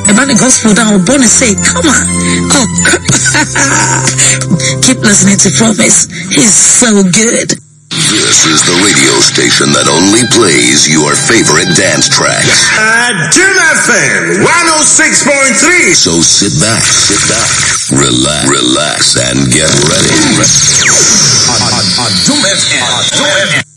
about the gospel that I'm born and say, come on. Oh, keep listening to Promise. He's so good. This is the radio station that only plays your favorite dance tracks. Jim FM 106.3. So sit back, relax, and get ready.